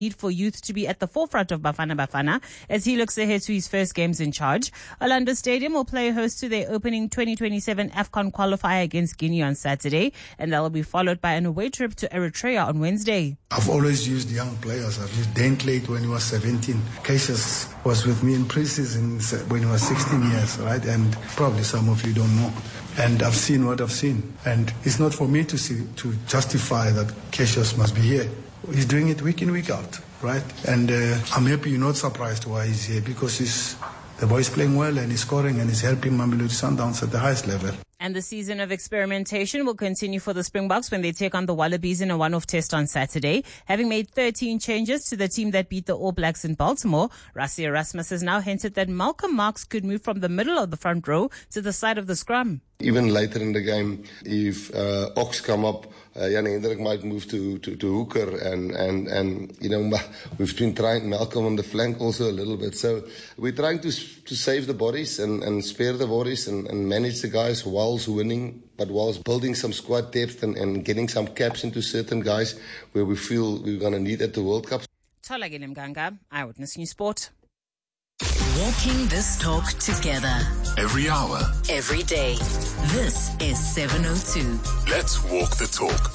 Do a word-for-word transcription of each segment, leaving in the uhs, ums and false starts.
need for youth to be at the forefront of Bafana Bafana as he looks ahead to his first games in charge. Orlando Stadium will play host to their opening twenty twenty-seven AFCON qualifier against Guinea on Saturday, and that will be followed by an away trip to Eritrea on Wednesday. I've always used young players. I've used Dane Clayton when he was seventeen. Cassius was with me in pre-season when he was sixteen years, right? And probably some of you don't know. And I've seen what I've seen. And it's not for me to see, to justify that Cassius must be here. He's doing it week in, week out, right? And uh, I'm happy you're not surprised why he's here, because he's, the boy's playing well and he's scoring and he's helping Mamelodi Sundowns at the highest level. And the season of experimentation will continue for the Springboks when they take on the Wallabies in a one-off test on Saturday. Having made thirteen changes to the team that beat the All Blacks in Baltimore, Rassie Erasmus has now hinted that Malcolm Marx could move from the middle of the front row to the side of the scrum. Even later in the game, if uh, Ox come up, uh, Jan Hendrik might move to, to, to hooker, and, and, and, you know, we've been trying Malcolm on the flank also a little bit. So we're trying to to save the bodies and, and spare the bodies and, and manage the guys whilst winning, but whilst building some squad depth and, and getting some caps into certain guys where we feel we're going to need at the World Cup. Tolagile Mganga, Eyewitness News Sport. Walking this talk together. Every hour. Every day. This is seven oh two. Let's walk the talk.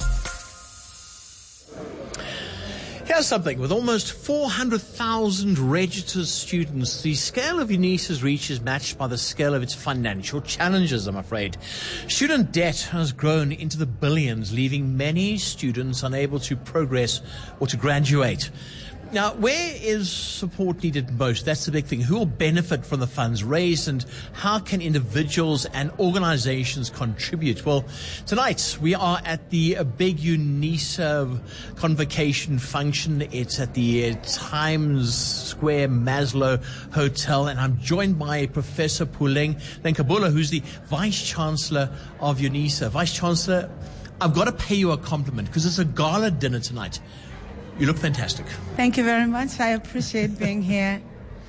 Here's something. With almost four hundred thousand registered students, the scale of UNISA's reach is matched by the scale of its financial challenges, I'm afraid. Student debt has grown into the billions, leaving many students unable to progress or to graduate. Now, where is support needed most? That's the big thing. Who will benefit from the funds raised, and how can individuals and organizations contribute? Well, tonight we are at the big UNISA convocation function. It's at the Times Square Maslow Hotel, and I'm joined by Professor Puleng Lenkabula, who's the Vice Chancellor of UNISA. Vice Chancellor, I've got to pay you a compliment because it's a gala dinner tonight. You look fantastic. Thank you very much. I appreciate being here.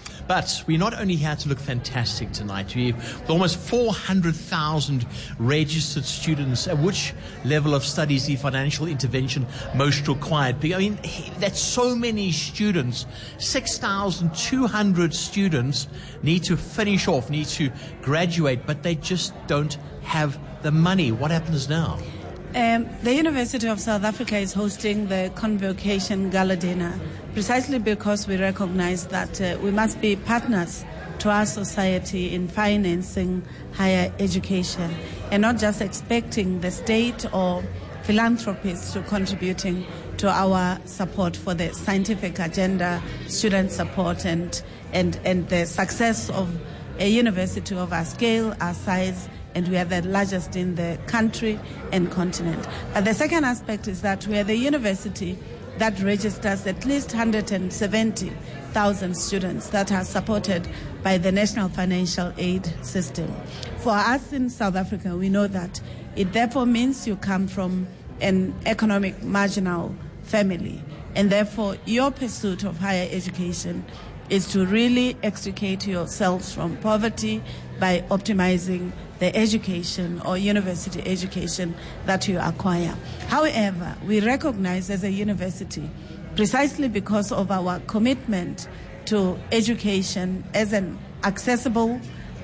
But we're not only here to look fantastic tonight. We have almost four hundred thousand registered students. At which level of study is the financial intervention most required? I mean, that's so many students. six thousand two hundred students need to finish off, need to graduate, but they just don't have the money. What happens now? Um, the University of South Africa is hosting the Convocation Gala Dinner precisely because we recognize that uh, we must be partners to our society in financing higher education and not just expecting the state or philanthropists to contributing to our support for the scientific agenda, student support, and, and, and the success of a university of our scale, our size, and we are the largest in the country and continent. But the second aspect is that we are the university that registers at least one hundred seventy thousand students that are supported by the National Financial Aid System. For us in South Africa, we know that it therefore means you come from an economic marginal family, and therefore your pursuit of higher education is to really extricate yourselves from poverty by optimizing the education or university education that you acquire. However, we recognize as a university, precisely because of our commitment to education as an accessible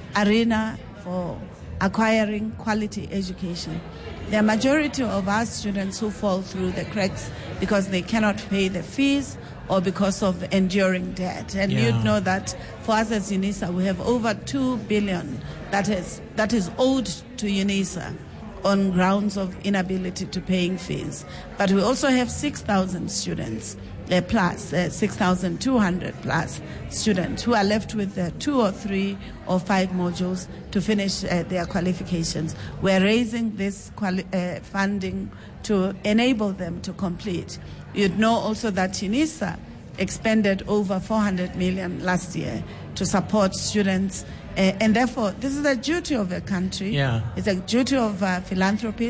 arena for acquiring quality education, the majority of our students who fall through the cracks because they cannot pay the fees or because of enduring debt. And yeah. You'd know that for us as UNISA, we have over two billion that is that is owed to UNISA on grounds of inability to paying fees. But we also have six thousand students uh, plus, uh, six thousand two hundred plus students who are left with uh, two or three or five modules to finish uh, their qualifications. We're raising this quali- uh, funding to enable them to complete. You'd know also that UNISA expended over four hundred million last year to support students, uh, and therefore this is a duty of a country. Yeah. It's a duty of uh, philanthropists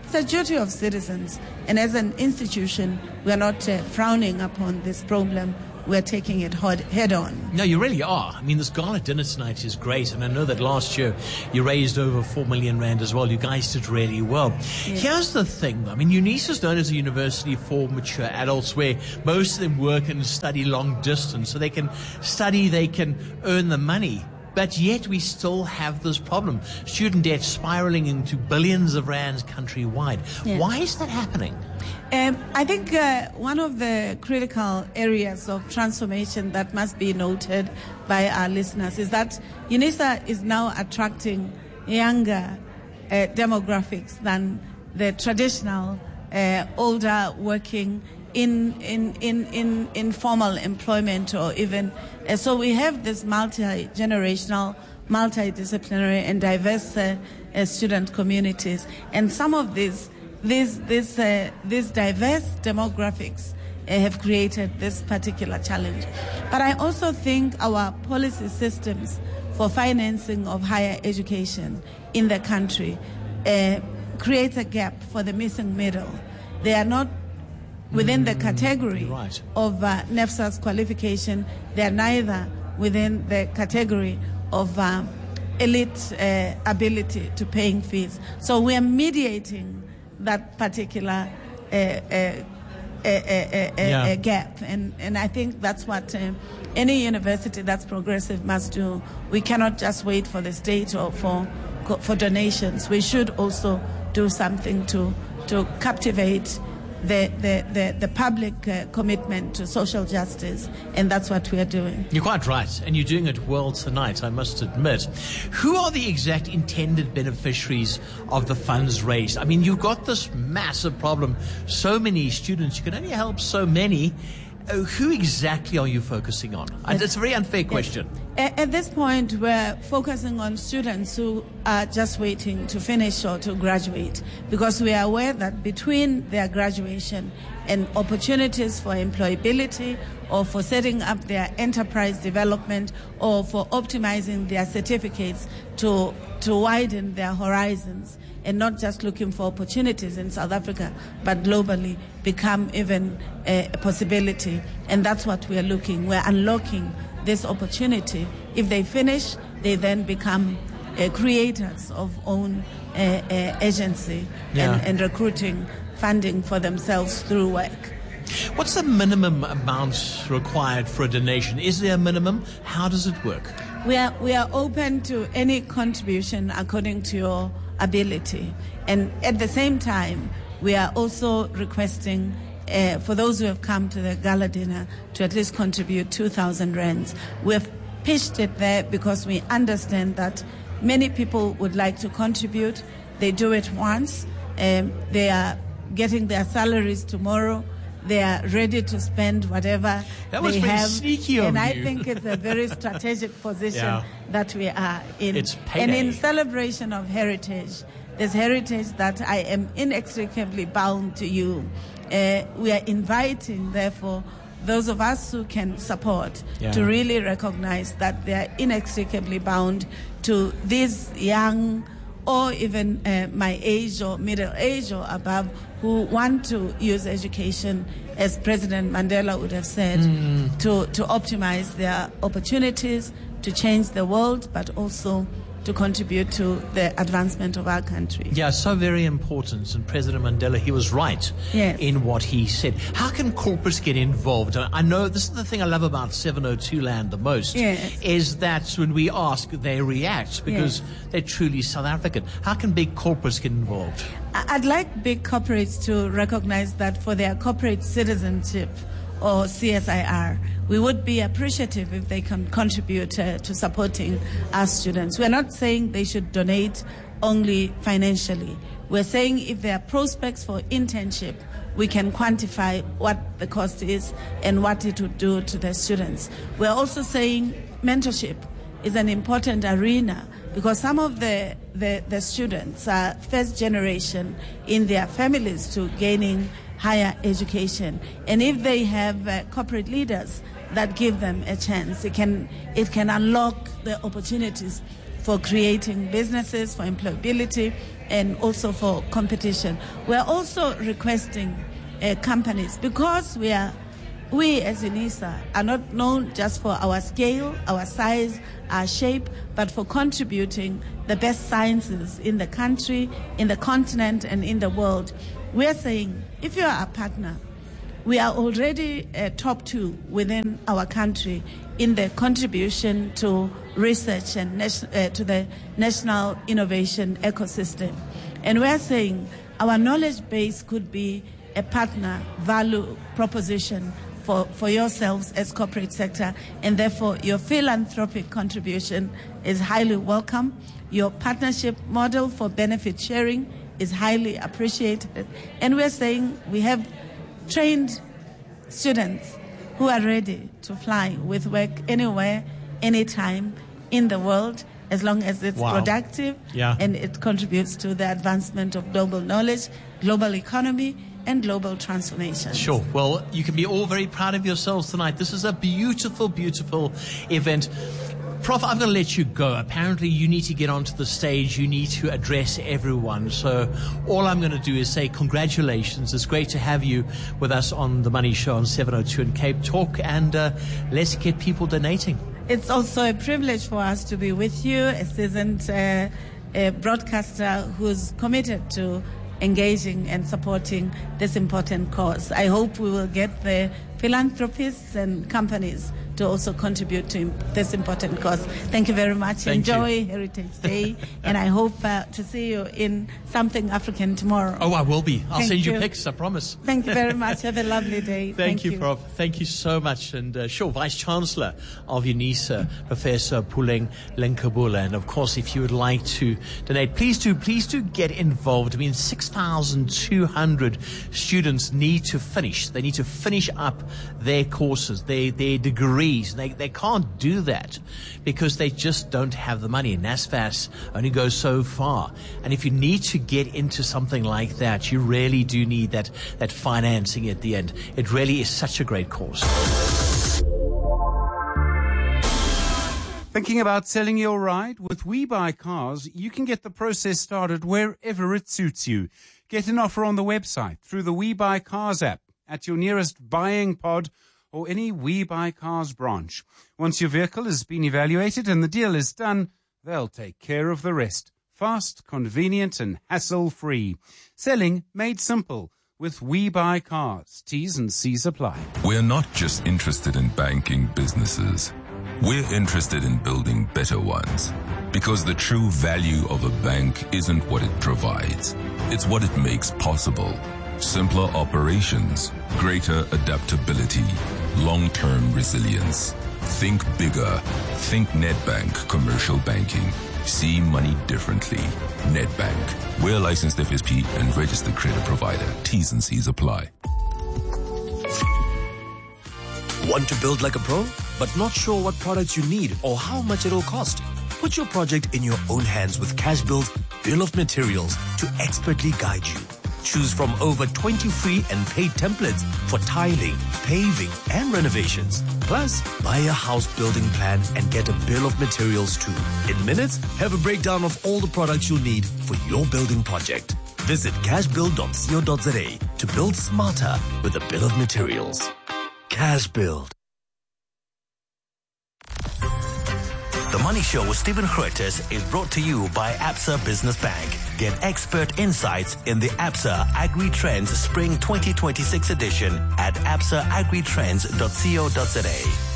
it's a duty of citizens. And as an institution, we are not uh, frowning upon this problem. We're taking it hard, head on. No, you really are. I mean, this gala dinner tonight is great. And I know that last year you raised over four million rand as well. You guys did really well. Yeah. Here's the thing, though. I mean, UNISA is known as a university for mature adults where most of them work and study long distance. So they can study, they can earn the money. But yet we still have this problem. Student debt spiraling into billions of rands countrywide. Yeah. Why is that happening? Um, I think uh, one of the critical areas of transformation that must be noted by our listeners is that UNISA is now attracting younger uh, demographics than the traditional uh, older working in in in in informal employment or even uh, so we have this multi-generational, multidisciplinary and diverse uh, uh, student communities, and some of these these these uh, these diverse demographics uh, have created this particular challenge. But I also think our policy systems for financing of higher education in the country uh, create a gap for the missing middle. They are not within the category right. of uh, NEFSA's qualification. They are neither within the category of uh, elite uh, ability to paying fees. So we are mediating that particular uh, uh, uh, uh, uh, yeah. uh, gap. And, and I think that's what uh, any university that's progressive must do. We cannot just wait for the state or for, for donations. We should also do something to, to captivate The, the, the, the public uh, commitment to social justice, and that's what we are doing. You're quite right, and you're doing it well tonight, I must admit. Who are the exact intended beneficiaries of the funds raised? I mean, you've got this massive problem, so many students, you can only help so many. Uh, who exactly are you focusing on? Yes. It's a very unfair question. Yes. At this point, we're focusing on students who are just waiting to finish or to graduate, because we are aware that between their graduation and opportunities for employability or for setting up their enterprise development or for optimizing their certificates to, to widen their horizons, and not just looking for opportunities in South Africa, but globally, become even a, a possibility. And that's what we are looking. We're unlocking this opportunity. If they finish, they then become uh, creators of own uh, uh, agency yeah. and, and recruiting funding for themselves through work. What's the minimum amount required for a donation? Is there a minimum? How does it work? We are, we are open to any contribution according to your ability. And at the same time, we are also requesting uh, for those who have come to the gala dinner to at least contribute two thousand rands. We've pitched it there because we understand that many people would like to contribute. They do it once. Um, they are getting their salaries tomorrow. They are ready to spend whatever that was they pretty have. Sneaky of and I you. think it's a very strategic position yeah. that we are in. It's payday. And in celebration of heritage, there's heritage that I am inextricably bound to you. Uh, we are inviting, therefore, those of us who can support yeah. to really recognize that they are inextricably bound to these young or even uh, my age or middle age or above who want to use education, as President Mandela would have said, mm. to, to optimize their opportunities, to change the world, but also to contribute to the advancement of our country. Yeah, so very important. And President Mandela, he was right yes. in what he said. How can corporates get involved? I know this is the thing I love about seven oh two Land the most, yes. is that when we ask, they react because yes. they're truly South African. How can big corporates get involved? I'd like big corporates to recognize that for their corporate citizenship, or C S I R, we would be appreciative if they can contribute uh, to supporting our students. We're not saying they should donate only financially. We're saying if there are prospects for internship, we can quantify what the cost is and what it would do to the students. We're also saying mentorship is an important arena because some of the, the, the students are first generation in their families to gaining higher education. And if they have uh, corporate leaders that give them a chance, it can, it can unlock the opportunities for creating businesses, for employability, and also for competition. We're also requesting uh, companies, because we are, we as UNISA are not known just for our scale, our size, our shape, but for contributing the best sciences in the country, in the continent, and in the world. We're saying, if you are a partner, we are already uh, top two within our country in the contribution to research and nation, uh, to the national innovation ecosystem. And we're saying our knowledge base could be a partner value proposition for, for yourselves as corporate sector, and therefore your philanthropic contribution is highly welcome. Your partnership model for benefit sharing is highly appreciated. And we're saying we have trained students who are ready to fly with work anywhere, anytime in the world, as long as it's wow. productive yeah. and it contributes to the advancement of global knowledge, global economy, and global transformation. Sure. Well, you can be all very proud of yourselves tonight. This is a beautiful, beautiful event. Prof, I'm going to let you go. Apparently, you need to get onto the stage. You need to address everyone. So all I'm going to do is say congratulations. It's great to have you with us on The Money Show on seven oh two in Cape Talk. And uh, let's get people donating. It's also a privilege for us to be with you, a seasoned uh, a broadcaster who's committed to engaging and supporting this important cause. I hope we will get the philanthropists and companies to also contribute to this important cause. Thank you very much. Thank Enjoy you. Heritage Day, and I hope uh, to see you in Something African tomorrow. Oh, I will be. I'll Thank send you you. pics, I promise. Thank you very much. Have a lovely day. Thank, Thank you, you, Prof. Thank you so much. And uh, sure, Vice Chancellor of UNISA, Professor Puleng Lenkabula. And of course, if you would like to donate, please do, please do get involved. I mean, six thousand two hundred students need to finish. They need to finish up their courses, their, their degrees. They, they can't do that because they just don't have the money. NSFAS only goes so far. And if you need to get into something like that, you really do need that, that financing at the end. It really is such a great course. Thinking about selling your ride? With We Buy Cars, you can get the process started wherever it suits you. Get an offer on the website, through the We Buy Cars app, at your nearest buying pod, or any We Buy Cars branch. Once your vehicle has been evaluated and the deal is done, they'll take care of the rest. Fast, convenient, and hassle-free. Selling made simple with We Buy Cars. T's and C's apply. We're not just interested in banking businesses. We're interested in building better ones. Because the true value of a bank isn't what it provides. It's what it makes possible. Simpler operations, greater adaptability, long-term resilience. Think bigger. Think Nedbank Commercial Banking. See money differently. Nedbank. We're a licensed F S P and registered credit provider. T's and C's apply. Want to build like a pro, but not sure what products you need or how much it'll cost? Put your project in your own hands with CashBuild's Bill of Materials to expertly guide you. Choose from over twenty free and paid templates for tiling, paving, and renovations. Plus, buy a house building plan and get a bill of materials too. In minutes, have a breakdown of all the products you'll need for your building project. Visit cashbuild dot co dot za to build smarter with a bill of materials. CashBuild. The Money Show with Stephen Grootes is brought to you by Absa Business Bank. Get expert insights in the Absa Agri Trends Spring twenty twenty-six edition at absa agri trends dot co dot za.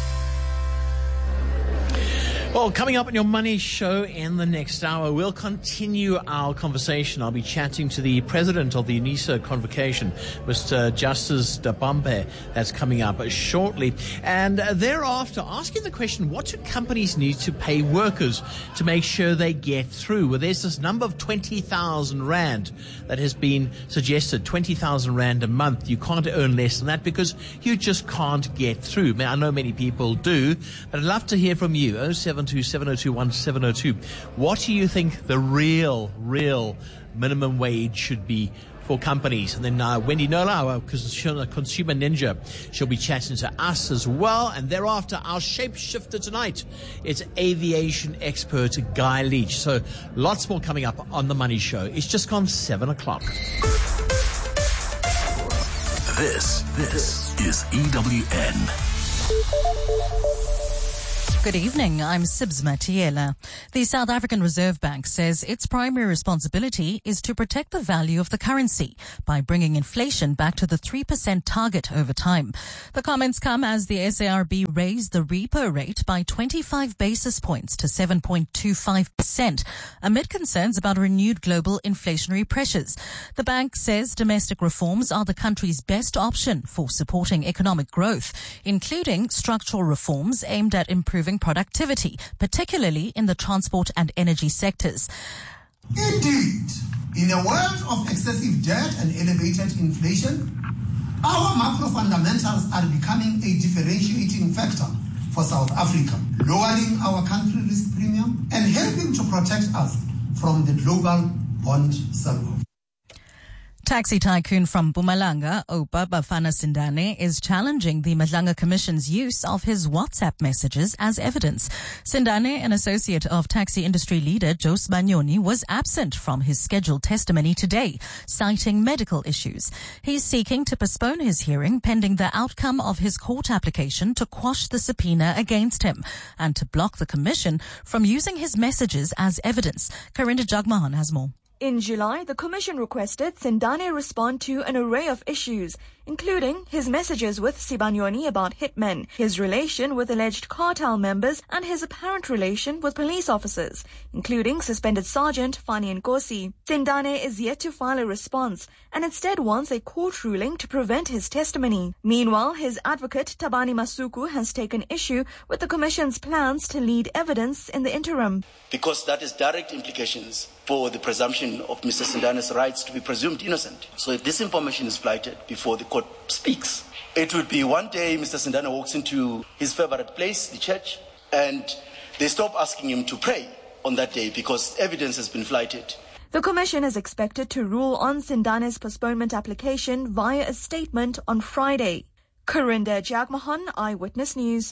Well, coming up on your Money Show in the next hour, we'll continue our conversation. I'll be chatting to the president of the UNISA convocation, Mister Justice Dabambe. That's coming up shortly. And thereafter, asking the question, what do companies need to pay workers to make sure they get through? Well, there's this number of twenty thousand rand that has been suggested, twenty thousand rand a month. You can't earn less than that because you just can't get through. I know many people do, but I'd love to hear from you. oh seven two seven oh two one seven oh two. What do you think the real, real minimum wage should be for companies. And then uh, Wendy Nola, our consumer ninja, she'll be chatting to us as well. And thereafter, our shapeshifter tonight, it's aviation expert Guy Leach. So lots more coming up on The Money Show. It's just gone seven o'clock. This, this is E W N. Good evening. I'm Sibs Matiela. The South African Reserve Bank says its primary responsibility is to protect the value of the currency by bringing inflation back to the three percent target over time. The comments come as the S A R B raised the repo rate by twenty-five basis points to seven point two five percent amid concerns about renewed global inflationary pressures. The bank says domestic reforms are the country's best option for supporting economic growth, including structural reforms aimed at improving productivity, particularly in the transport and energy sectors. Indeed, in a world of excessive debt and elevated inflation, our macro fundamentals are becoming a differentiating factor for South Africa, lowering our country risk premium and helping to protect us from the global bond sell-off. Taxi tycoon from Mpumalanga, Oupa Bafana Sindane, is challenging the Madlanga Commission's use of his WhatsApp messages as evidence. Sindane, an associate of taxi industry leader Jose Banyoni, was absent from his scheduled testimony today, citing medical issues. He's seeking to postpone his hearing pending the outcome of his court application to quash the subpoena against him and to block the Commission from using his messages as evidence. Karinda Jagmohan has more. In July, the Commission requested Sindane respond to an array of issues, including his messages with Sibanyoni about hitmen, his relation with alleged cartel members, and his apparent relation with police officers, including suspended Sergeant Fani Nkosi. Sindane is yet to file a response and instead wants a court ruling to prevent his testimony. Meanwhile, his advocate Tabani Masuku has taken issue with the Commission's plans to lead evidence in the interim. Because that is direct implications for the presumption of Mister Sindane's rights to be presumed innocent. So if this information is flighted before the court speaks, it would be one day Mister Sindane walks into his favorite place, the church, and they stop asking him to pray on that day because evidence has been flighted. The Commission is expected to rule on Sindane's postponement application via a statement on Friday. Karinda Jagmohan, Eyewitness News.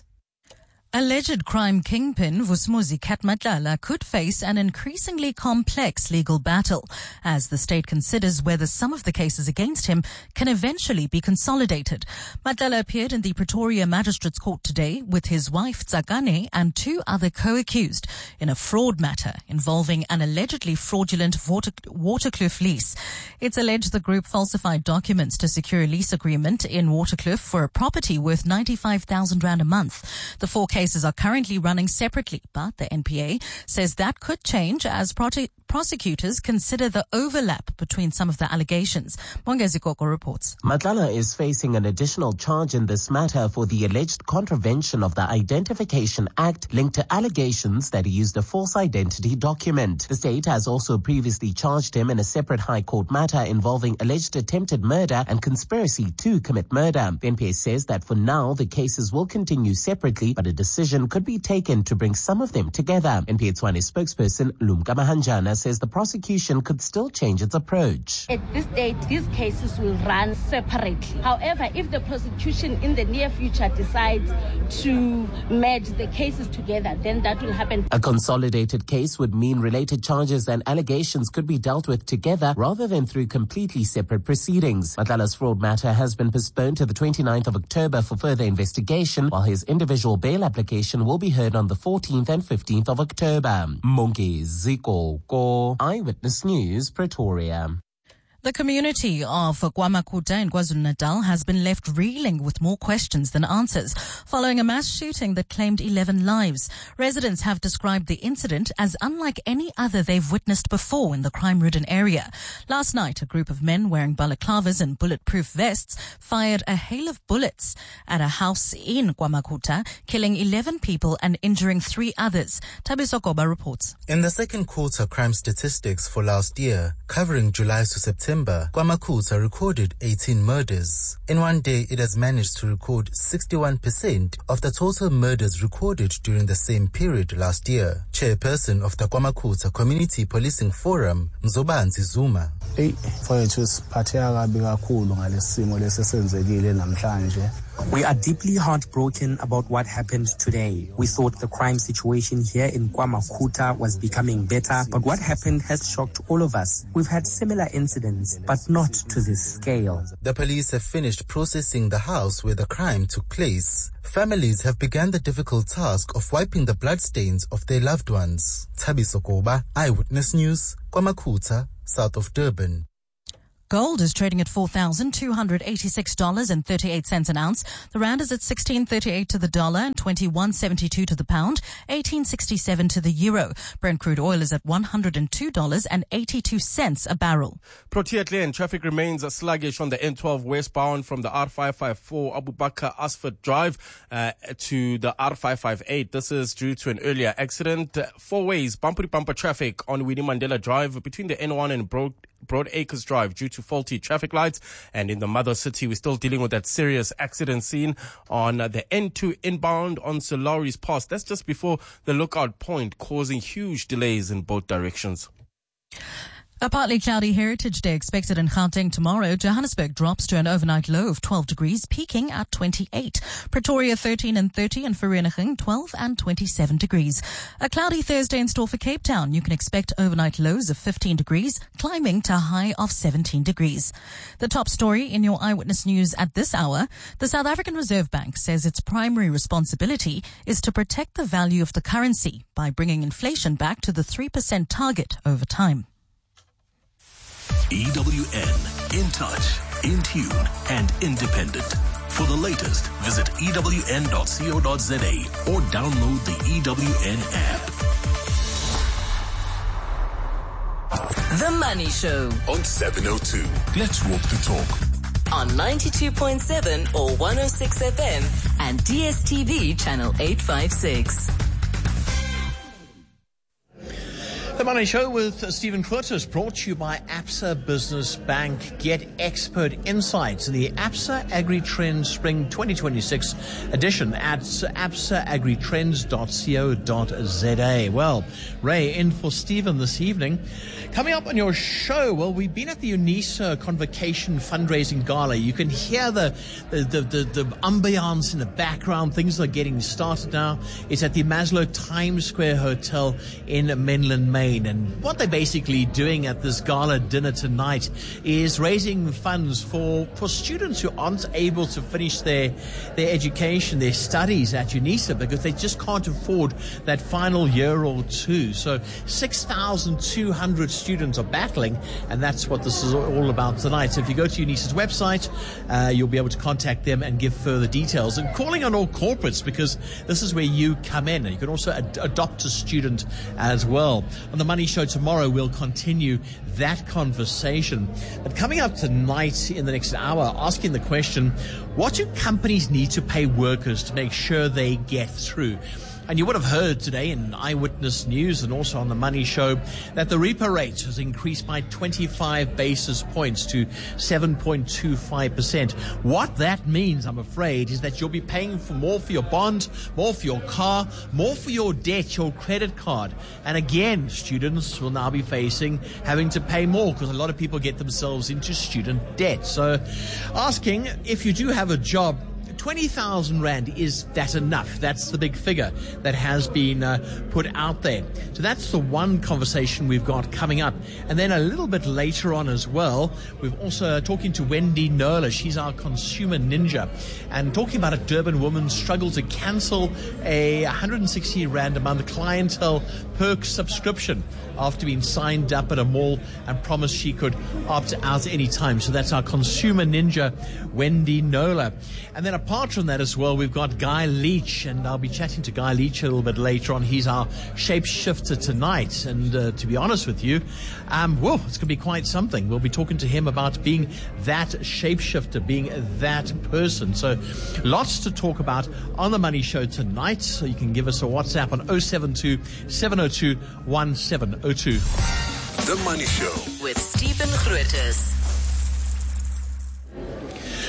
Alleged crime kingpin Vusumuzi Katmatlala could face an increasingly complex legal battle as the state considers whether some of the cases against him can eventually be consolidated. Matlala appeared in the Pretoria Magistrates Court today with his wife Tsakane and two other co-accused in a fraud matter involving an allegedly fraudulent water, Waterkloof lease. It's alleged the group falsified documents to secure a lease agreement in Waterkloof for a property worth ninety-five thousand rand a month. The four cases Cases are currently running separately, but the N P A says that could change as prote- prosecutors consider the overlap between some of the allegations. Mongezi Koko reports. Matlala is facing an additional charge in this matter for the alleged contravention of the Identification Act linked to allegations that he used a false identity document. The state has also previously charged him in a separate High Court matter involving alleged attempted murder and conspiracy to commit murder. The N P A says that for now the cases will continue separately, but a decision could be taken to bring some of them together. N P A Tshwane spokesperson Lumka Mahanjana says the prosecution could still change its approach. At this stage, these cases will run separately. However, if the prosecution in the near future decides to merge the cases together, then that will happen. A consolidated case would mean related charges and allegations could be dealt with together rather than through completely separate proceedings. Matlala's fraud matter has been postponed to the twenty-ninth of October for further investigation, while his individual bail application will be heard on the fourteenth and fifteenth of October. Mongezi Koko, Eyewitness News, Pretoria. The community of KwaMakuta in KwaZulu-Natal has been left reeling with more questions than answers following a mass shooting that claimed eleven lives. Residents have described the incident as unlike any other they've witnessed before in the crime-ridden area. Last night, a group of men wearing balaclavas and bulletproof vests fired a hail of bullets at a house in KwaMakuta, killing eleven people and injuring three others. Tabiso Koba reports. In the second quarter crime statistics for last year, covering July to September, December, KwaMakhutha recorded eighteen murders. In one day, it has managed to record sixty-one percent of the total murders recorded during the same period last year. Chairperson of the KwaMakhutha Community Policing Forum, Mzobanzi Zuma. We are deeply heartbroken about what happened today. We thought the crime situation here in KwaMakhutha was becoming better, but what happened has shocked all of us. We've had similar incidents, but not to this scale. The police have finished processing the house where the crime took place. Families have begun the difficult task of wiping the bloodstains of their loved ones. Thabiso Koba, Eyewitness News, KwaMakhutha, south of Durban. Gold is trading at four thousand two hundred eighty-six dollars and thirty-eight cents an ounce. The rand is at sixteen thirty-eight to the dollar and twenty-one seventy-two to the pound, eighteen sixty-seven to the euro. Brent crude oil is at one hundred two dollars and eighty-two cents a barrel. Protea Lane, traffic remains sluggish on the N twelve westbound from the R five five four Abu Bakr Asford Drive uh, to the R five five eight. This is due to an earlier accident. Uh, four ways, bumper-to-bumper traffic on Winnie Mandela Drive between the N one and Broad Broad Acres Drive due to faulty traffic lights. And in the mother city, we're still dealing with that serious accident scene on uh, the N two inbound on Solari's Pass. That's just before the lookout point, causing huge delays in both directions. A partly cloudy Heritage Day expected in Gauteng tomorrow. Johannesburg drops to an overnight low of twelve degrees, peaking at twenty-eight. Pretoria thirteen and thirty, and Vereeniging twelve and twenty-seven degrees. A cloudy Thursday in store for Cape Town. You can expect overnight lows of fifteen degrees, climbing to a high of seventeen degrees. The top story in your Eyewitness News at this hour: the South African Reserve Bank says its primary responsibility is to protect the value of the currency by bringing inflation back to the three percent target over time. E W N, in touch, in tune, and independent. For the latest, visit E W N dot co dot za or download the E W N app. The Money Show on seven oh two. Let's walk the talk. On ninety-two point seven or one oh six F M and D S T V channel eight fifty-six. The Money Show with Stephen Curtis, brought to you by Absa Business Bank. Get expert insights in the Absa Agri-Trends Spring twenty twenty-six edition at absa agri trends dot co dot za. Well, Ray in for Stephen this evening. Coming up on your show, well, we've been at the UNISA Convocation Fundraising Gala. You can hear the the, the, the, the ambiance in the background. Things are getting started now. It's at the Maslow Times Square Hotel in Menlyn, Maine. And what they're basically doing at this gala dinner tonight is raising funds for, for students who aren't able to finish their, their education, their studies at UNISA, because they just can't afford that final year or two. So six thousand two hundred students are battling, and that's what this is all about tonight. So if you go to UNISA's website, uh, you'll be able to contact them and give further details. And calling on all corporates, because this is where you come in. And you can also ad- adopt a student as well. On the Money Show tomorrow, we'll continue that conversation. But coming up tonight in the next hour, asking the question, what do companies need to pay workers to make sure they get through? And you would have heard today in Eyewitness News and also on the Money Show that the repo rate has increased by twenty-five basis points to seven point two five percent. What that means, I'm afraid, is that you'll be paying for more for your bond, more for your car, more for your debt, your credit card. And again, students will now be facing having to pay more because a lot of people get themselves into student debt. So asking if you do have a job, twenty thousand rand, is that enough? That's the big figure that has been uh, put out there. So that's the one conversation we've got coming up. And then a little bit later on as well, we've also talking to Wendy Nola. She's our consumer ninja, and talking about a Durban woman's struggle to cancel a one hundred sixty rand a month clientele perk subscription after being signed up at a mall and promised she could opt out any time. So that's our consumer ninja, Wendy Nola. And then apart from that as well, we've got Guy Leach, and I'll be chatting to Guy Leach a little bit later on. He's our shapeshifter tonight. And uh, to be honest with you, um, well, it's going to be quite something. We'll be talking to him about being that shapeshifter, being that person. So lots to talk about on the Money Show tonight. So you can give us a WhatsApp on oh seven two, seven oh two, one seven oh two. The Money Show with Stephen Grootes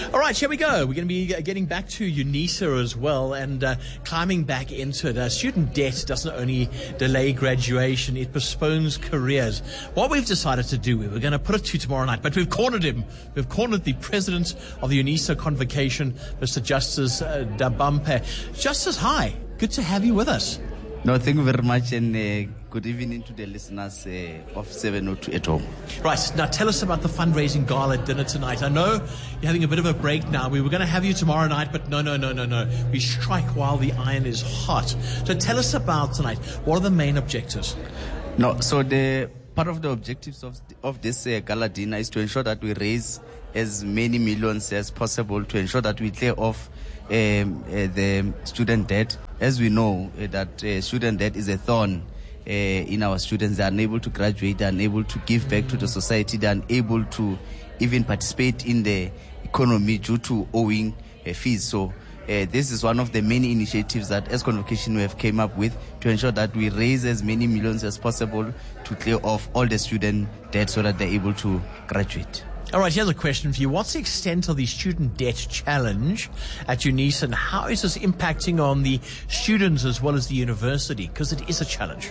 All right, here we go. We're going to be getting back to UNISA as well and uh, climbing back into it. Uh, student debt doesn't only delay graduation, it postpones careers. What we've decided to do, we were going to put it to tomorrow night, but we've cornered him. We've cornered the president of the UNISA Convocation, Mister Justice uh, Dabampe. Justice, hi. Good to have you with us. No, thank you very much, and uh, good evening to the listeners uh, of seven oh two at home. Right, now tell us about the fundraising gala dinner tonight. I know you're having a bit of a break now. We were going to have you tomorrow night, but no, no, no, no, no. We strike while the iron is hot. So tell us about tonight. What are the main objectives? No, so the part of the objectives of of this uh, gala dinner is to ensure that we raise as many millions as possible to ensure that we clear off um, uh, the student debt. As we know, uh, that uh, student debt is a thorn uh, in our students. They are unable to graduate, they are unable to give back to the society, they are unable to even participate in the economy due to owing uh, fees. So uh, this is one of the many initiatives that as Convocation we have came up with to ensure that we raise as many millions as possible to clear off all the student debt so that they're able to graduate. All right, here's a question for you. What's the extent of the student debt challenge at UNISA, and how is this impacting on the students as well as the university? Because it is a challenge.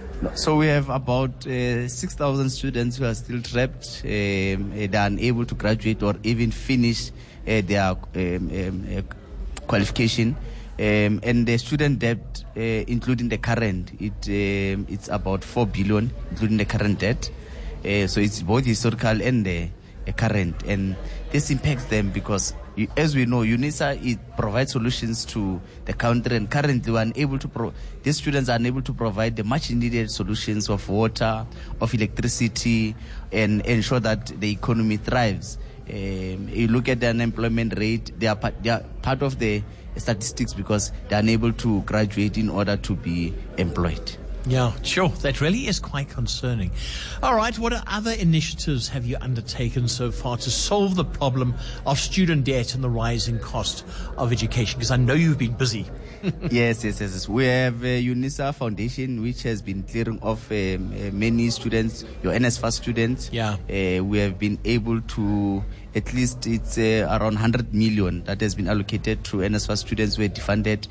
So we have about uh, six thousand students who are still trapped. Um, they are unable to graduate or even finish uh, their um, um, uh, qualification. Um, and the student debt, uh, including the current, it um, it's about four billion, including the current debt. Uh, so it's both historical and the current, and this impacts them because, you, as we know, UNISA it provides solutions to the country, and currently we are unable to pro- these students are unable to provide the much needed solutions of water, of electricity, and ensure that the economy thrives. Um, you look at the unemployment rate; they are part, they are part of the statistics because they are unable to graduate in order to be employed. Yeah, sure. That really is quite concerning. All right, what other initiatives have you undertaken so far to solve the problem of student debt and the rising cost of education? Because I know you've been busy. yes, yes, yes, yes. We have a UNISA Foundation which has been clearing off um, uh, many students, your N S F A S students. Yeah. Uh, we have been able to, at least it's uh, around one hundred million that has been allocated to N S F A S students who are defunded.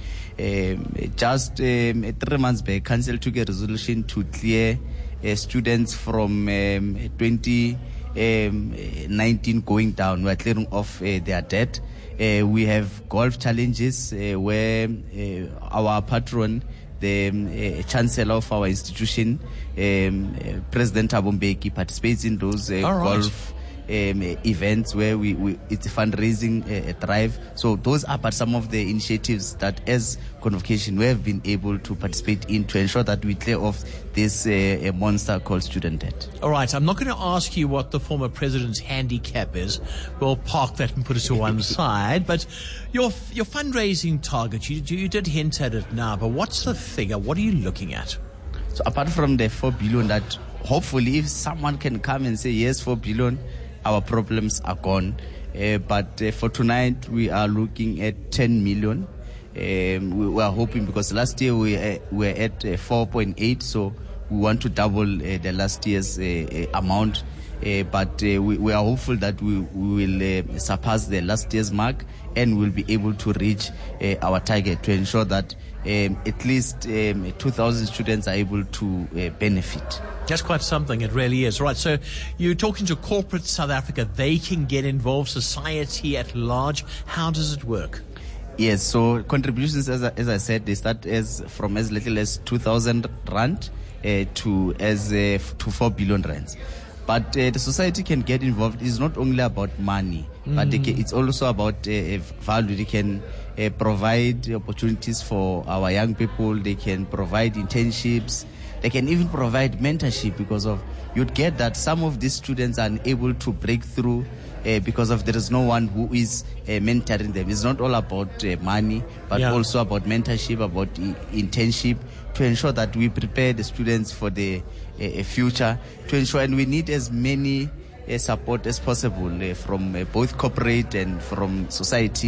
Um, just um, three months back, Council took a resolution to clear uh, students from um, twenty nineteen going down. We are clearing off uh, their debt. Uh, we have golf challenges uh, where uh, our patron, the um, uh, chancellor of our institution, um, uh, President Thabo Mbeki, participates in those uh, golf Um, events where we, we it's a fundraising uh, drive. So those are but some of the initiatives that as Convocation we have been able to participate in to ensure that we clear off this uh, monster called student debt. All right, I'm not going to ask you what the former president's handicap is. We'll park that and put it to one side. But your your fundraising target, you, you did hint at it now, but what's the figure? What are you looking at? So apart from the four billion that hopefully if someone can come and say yes, four billion, our problems are gone. Uh, but uh, for tonight, we are looking at ten million. Um, we, we are hoping because last year we uh, were at uh, four point eight, so we want to double uh, the last year's uh, uh, amount. Uh, but uh, we, we are hopeful that we, we will uh, surpass the last year's mark and we'll be able to reach uh, our target to ensure that um, at least um, two thousand students are able to uh, benefit. That's quite something, it really is. Right, so you're talking to corporate South Africa. They can get involved, society at large. How does it work? Yes, so contributions, as I, as I said, they start as from as little as two thousand rand uh, to as uh, to four billion rands. But uh, the society can get involved. It's not only about money, mm. but they can, it's also about uh, value. They can uh, provide opportunities for our young people. They can provide internships. They can even provide mentorship because of you'd get that some of these students are unable to break through uh, because of there is no one who is uh, mentoring them. It's not all about uh, money, but yeah. also about mentorship, about uh, internship, to ensure that we prepare the students for the uh, future, to ensure, and we need as many uh, support as possible uh, from uh, both corporate and from society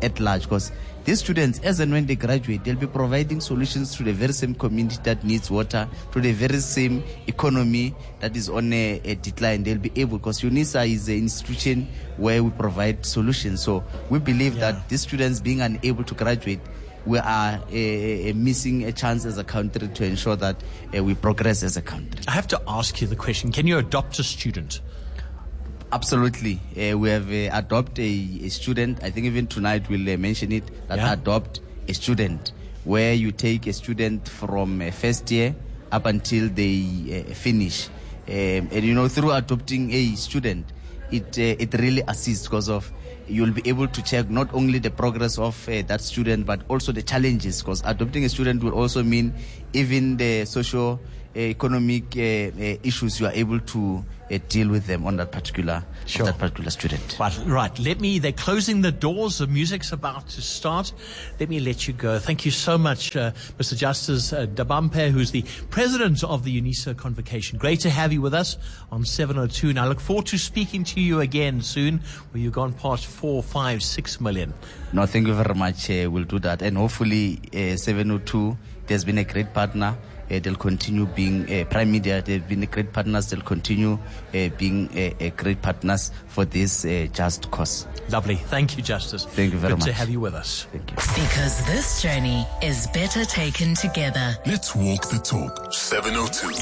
at large, because these students, as and when they graduate, they'll be providing solutions to the very same community that needs water, to the very same economy that is on a, a decline. They'll be able, because UNISA is an institution where we provide solutions. So we believe yeah. that these students being unable to graduate, we are uh, uh, missing a chance as a country to ensure that uh, we progress as a country. I have to ask you the question, can you adopt a student? Absolutely. Uh, we have uh, adopt a, a student. I think even tonight we'll uh, mention it, that yeah. adopt a student, where you take a student from uh, first year up until they uh, finish. Um, and, you know, through adopting a student, it uh, it really assists, because of you'll be able to check not only the progress of uh, that student, but also the challenges, because adopting a student will also mean even the socio uh, economic uh, uh, issues you are able to uh, deal with them on that particular sure. that particular student. Right, right. Let me. They're closing the doors. The music's about to start. Let me let you go. Thank you so much, uh, Mister Justice uh, Dabampe, who's the president of the UNISA Convocation. Great to have you with us on seven oh two. And I look forward to speaking to you again soon, where you've gone past four, five, six million. No, thank you very much. Uh, we'll do that, and hopefully, uh, seven oh two. There's been a great partner. Uh, they'll continue being uh, Prime Media. They've been great partners. They'll continue uh, being uh, uh, great partners for this uh, just cause. Lovely. Thank you, Justice. Thank you very Good much. Good to have you with us. Thank you. Because this journey is better taken together. Let's walk the talk. seven oh two.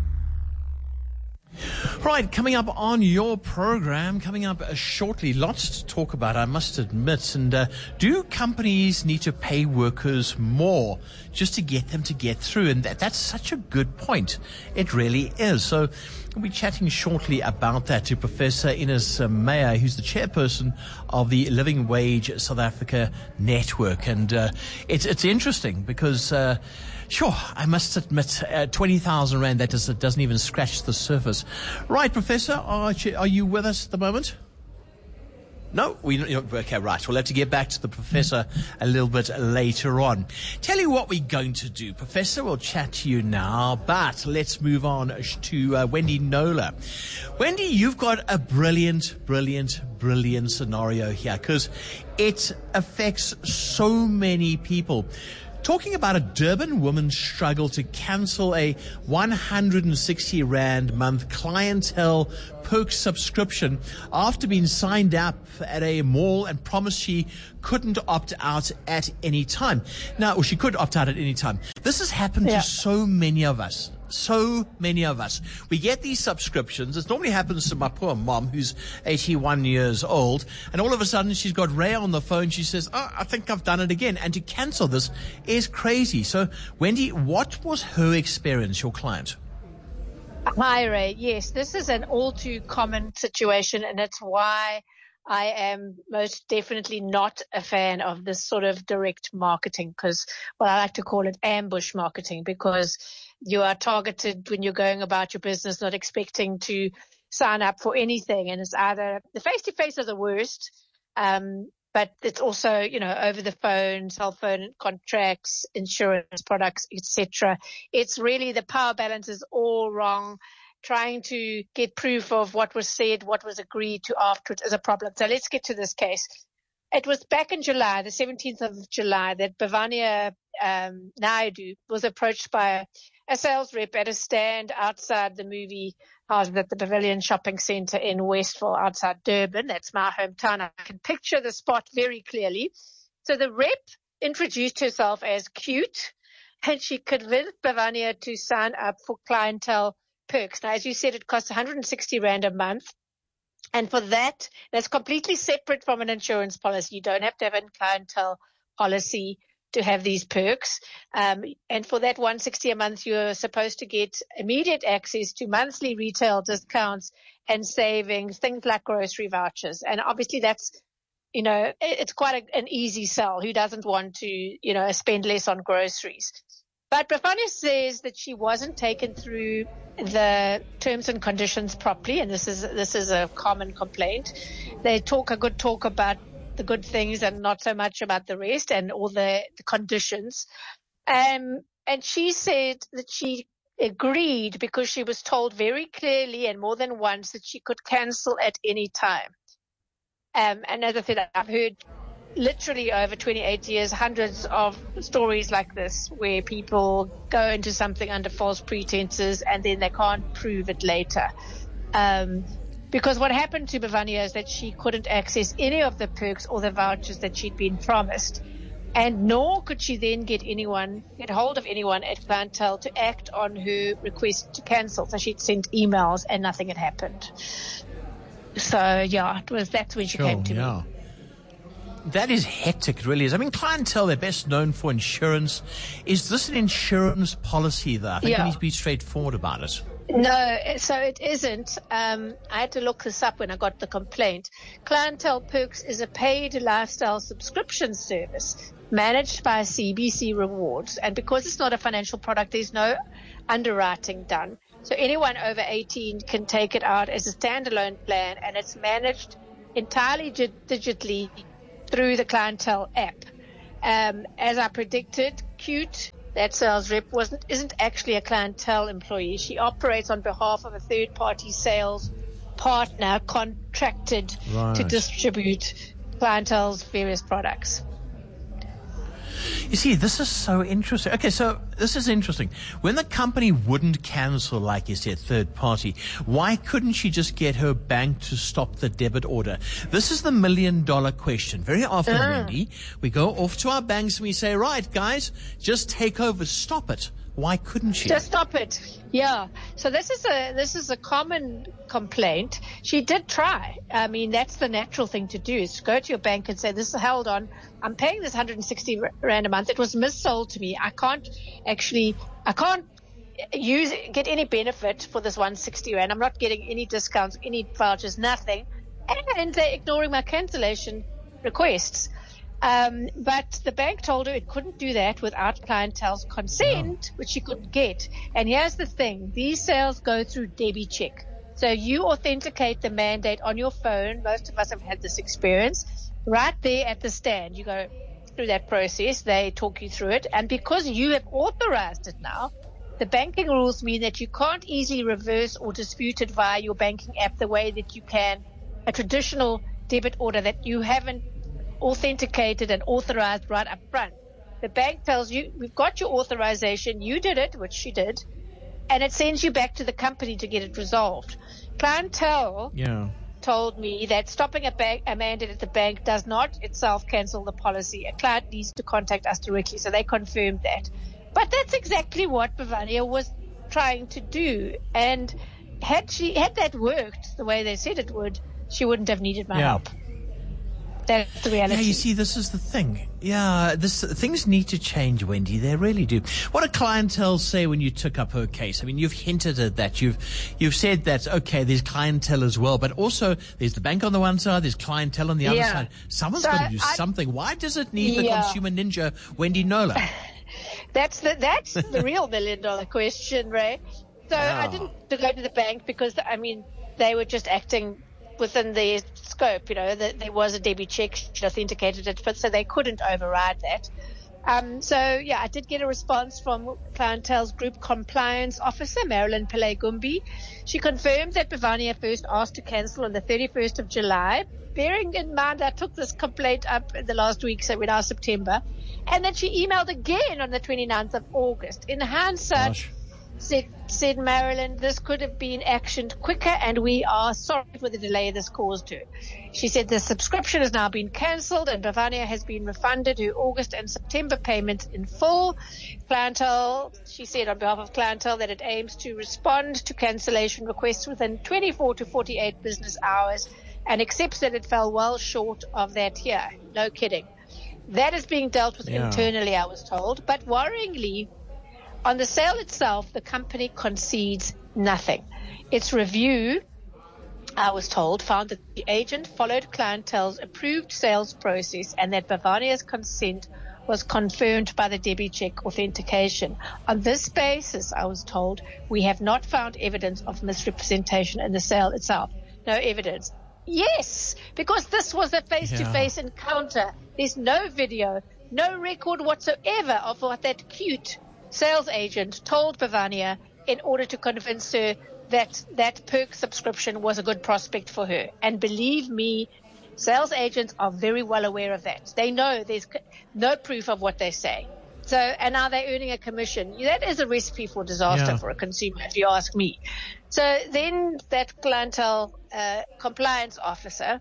Right, coming up on your program, coming up uh, shortly, lots to talk about, I must admit. And uh, do companies need to pay workers more just to get them to get through? And that, that's such a good point. It really is. So we'll be chatting shortly about that to Professor Ines uh, Meyer, who's the chairperson of the Living Wage South Africa Network. And uh, it's, it's interesting because... Uh, Sure, I must admit, uh, twenty thousand rand, that does, doesn't even scratch the surface. Right, Professor, are you, are you with us at the moment? No? We, okay, right. We'll have to get back to the Professor a little bit later on. Tell you what we're going to do, Professor. We'll chat to you now, but let's move on to uh, Wendy Knowler. Wendy, you've got a brilliant, brilliant, brilliant scenario here, because it affects so many people. Talking about a Durban woman's struggle to cancel a one hundred sixty rand month clientele perk subscription after being signed up at a mall and promised she couldn't opt out at any time. Now, or she could opt out at any time. This has happened yeah. to so many of us. So many of us. We get these subscriptions. It normally happens to my poor mom, who's eighty-one years old, and all of a sudden she's got Ray on the phone. She says, oh, I think I've done it again. And to cancel this is crazy. So, Wendy, what was her experience, your client? Hi, Ray. Yes, this is an all too common situation, and it's why I am most definitely not a fan of this sort of direct marketing, because, well, I like to call it ambush marketing, because you are targeted when you're going about your business, not expecting to sign up for anything. And it's either the face-to-face are the worst, um, but it's also, you know, over the phone, cell phone contracts, insurance products, et cetera. It's really the power balance is all wrong. Trying to get proof of what was said, what was agreed to afterwards is a problem. So let's get to this case. It was back in July, the seventeenth of July, that Bhavania um, Naidu was approached by a sales rep at a stand outside the movie house at the Pavilion Shopping Centre in Westville outside Durban. That's my hometown. I can picture the spot very clearly. So the rep introduced herself as cute, and she convinced Bhavania to sign up for clientele perks. Now, as you said, it costs one hundred sixty rand a month. And for that, that's completely separate from an insurance policy. You don't have to have a clientele policy to have these perks. Um, and for that one hundred sixty a month, you're supposed to get immediate access to monthly retail discounts and savings, things like grocery vouchers. And obviously that's, you know, it's quite a, an easy sell. Who doesn't want to, you know, spend less on groceries? But Bhavania says that she wasn't taken through the terms and conditions properly, and this is this is a common complaint. They talk a good talk about the good things and not so much about the rest and all the, the conditions. Um, and she said that she agreed because she was told very clearly and more than once that she could cancel at any time. Um, and as I said, I've heard literally over twenty-eight years, hundreds of stories like this where people go into something under false pretenses and then they can't prove it later. Um, because what happened to Bavania is that she couldn't access any of the perks or the vouchers that she'd been promised. And nor could she then get anyone, get hold of anyone at Clientele to act on her request to cancel. So she'd sent emails and nothing had happened. So yeah, it was, that's when she Sure, came to yeah. me. That is hectic, it really is. I mean, Clientele, they're best known for insurance. Is this an insurance policy, though? I think Yeah. we need to be straightforward about it. No, so it isn't. Um, I had to look this up when I got the complaint. Clientele Perks is a paid lifestyle subscription service managed by C B C Rewards. And because it's not a financial product, there's no underwriting done. So anyone over eighteen can take it out as a standalone plan, and it's managed entirely gi- digitally through the Clientele app. Um, as I predicted, Cute, that sales rep, wasn't isn't actually a Clientele employee. She operates on behalf of a third-party sales partner contracted Right. to distribute Clientele's various products. You see, this is so interesting. Okay, so this is interesting. When the company wouldn't cancel, like you said, third party, why couldn't she just get her bank to stop the debit order? This is the million dollar question. Very often, Ah. Wendy, we go off to our banks and we say, right, guys, just take over, stop it. Why couldn't she? Just stop it. Yeah. So this is a this is a common complaint. She did try. I mean, that's the natural thing to do, is to go to your bank and say, this is held on. I'm paying this one hundred sixty rand a month. It was missold to me. I can't actually, I can't use get any benefit for this one hundred sixty rand. I'm not getting any discounts, any vouchers, nothing. And they're ignoring my cancellation requests. Um, but the bank told her it couldn't do that without Clientele's consent, which she couldn't get. And here's the thing. These sales go through DebiCheck. So you authenticate the mandate on your phone. Most of us have had this experience. Right there at the stand, you go through that process. They talk you through it. And because you have authorized it now, the banking rules mean that you can't easily reverse or dispute it via your banking app the way that you can a traditional debit order that you haven't authenticated and authorized right up front. The bank tells you, we've got your authorization, you did it, which she did, and it sends you back to the company to get it resolved. Clientele Yeah. told me that stopping a, bank, a mandate at the bank does not itself cancel the policy. A client needs to contact us directly, so they confirmed that. But that's exactly what Bavania was trying to do, and had she had that worked the way they said it would, she wouldn't have needed my Yeah. help. That's the reality. Yeah, you see, this is the thing. Yeah, this things need to change, Wendy. They really do. What did Clientele say when you took up her case? I mean, you've hinted at that. You've you've said that, okay, there's Clientele as well, but also there's the bank on the one side, there's Clientele on the other Yeah. side. Someone's So got to do I- something. Why does it need the Yeah. consumer ninja, Wendy Nola? That's the that's the real million dollar question, Ray. So I Yeah. didn't go to the bank because I mean they were just acting within their scope. You know, that there was a DebiCheck, she authenticated it, but so they couldn't override that. Um, so yeah, I did get a response from Clientele's group compliance officer, Marilyn Pillay-Gumbi. She confirmed that Bavania first asked to cancel on the thirty-first of July. Bearing in mind, I took this complaint up in the last week, so we're now September, and then she emailed again on the twenty-ninth of August. In hindsight, said, said Marilyn, this could have been actioned quicker, and we are sorry for the delay this caused her. She said the subscription has now been cancelled, and Bavania has been refunded her August and September payments in full. Clientele, she said on behalf of Clientele that it aims to respond to cancellation requests within twenty-four to forty-eight business hours, and accepts that it fell well short of that here. No kidding. That is being dealt with Yeah. internally, I was told. But worryingly, on the sale itself, the company concedes nothing. Its review, I was told, found that the agent followed Clientele's approved sales process and that Bavania's consent was confirmed by the DebiCheck authentication. On this basis, I was told, we have not found evidence of misrepresentation in the sale itself. No evidence. Yes, because this was a face-to-face encounter. There's no video, no record whatsoever of what that cute sales agent told Bavania in order to convince her that that perk subscription was a good prospect for her. And believe me, Sales agents are very well aware of that. They know there's no proof of what they say. So, and now they're earning a commission. That is a recipe for disaster Yeah. for a consumer, if you ask me. So then that clientele uh, compliance officer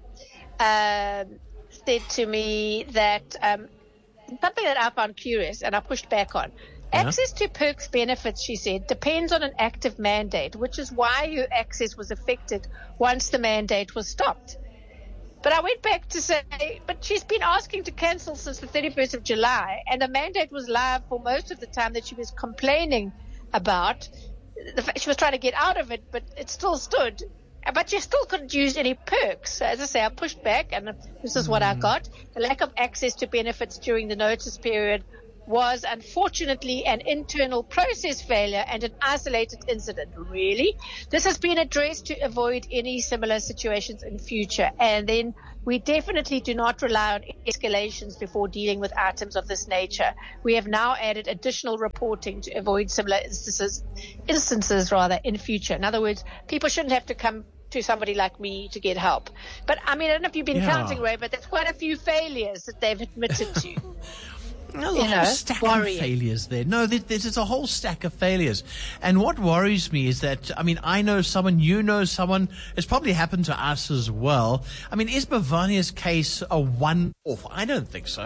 um, said to me that um, something that I found curious and I pushed back on. Yeah. Access to perks benefits, she said, depends on an active mandate, which is why your access was affected once the mandate was stopped. But I went back to say, but she's been asking to cancel since the thirty-first of July, and the mandate was live for most of the time that she was complaining about. The fact she was trying to get out of it, but it still stood. But you still couldn't use any perks. So as I say, I pushed back, and this is what I got. The lack of access to benefits during the notice period was unfortunately an internal process failure and an isolated incident. Really? This has been addressed to avoid any similar situations in future. And then we definitely do not rely on escalations before dealing with items of this nature. We have now added additional reporting to avoid similar instances, instances rather, in future. In other words, people shouldn't have to come to somebody like me to get help. But I mean, I don't know if you've been Yeah. counting, Ray, but there's quite a few failures that they've admitted to. There's You a whole know, stack worrying. of failures there. No, there- there's, there's a whole stack of failures. And what worries me is that, I mean, I know someone, you know someone, it's probably happened to us as well. I mean, is Bavania's case a one-off? I don't think so.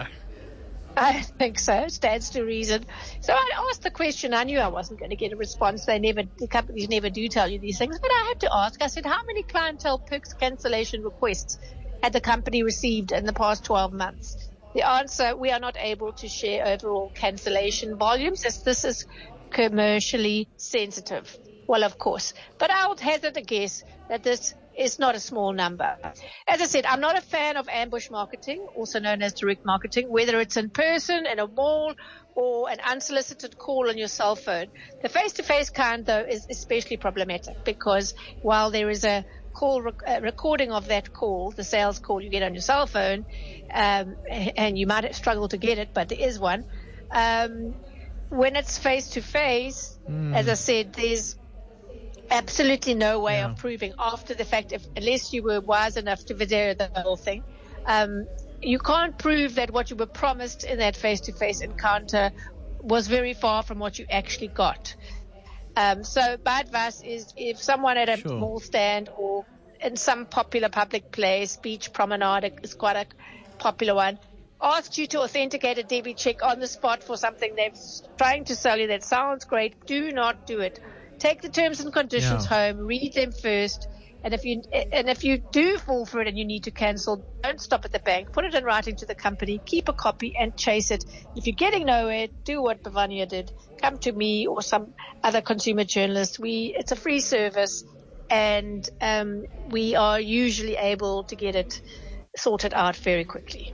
I think so. It stands to reason. So I asked the question. I knew I wasn't going to get a response. They never, the companies never do tell you these things. But I had to ask. I said, how many clientele perks cancellation requests had the company received in the past twelve months? The answer, we are not able to share overall cancellation volumes as this is commercially sensitive. Well, of course. But I would hazard a guess that this is not a small number. As I said, I'm not a fan of ambush marketing, also known as direct marketing, whether it's in person, in a mall, or an unsolicited call on your cell phone. The face-to-face kind, though, is especially problematic because while there is a call rec- uh, recording of that call, the sales call you get on your cell phone, um, and you might struggle to get it, but there is one. Um, when it's face-to-face, Mm. as I said, there's absolutely no way of proving after the fact, if, unless you were wise enough to video the whole thing. Um, you can't prove that what you were promised in that face-to-face encounter was very far from what you actually got. Um, so my advice is if someone at a Sure. mall stand or in some popular public place, beach promenade is quite a popular one, asks you to authenticate a debit check on the spot for something they're trying to sell you that sounds great, do not do it. Take the terms and conditions Yeah. home, read them first, and if you and if you do fall for it and you need to cancel, don't stop at the bank. Put it in writing to the company, keep a copy, and chase it. If you're getting nowhere, do what Bavania did. Come to me or some other consumer journalist. We it's a free service, and um, we are usually able to get it sorted out very quickly.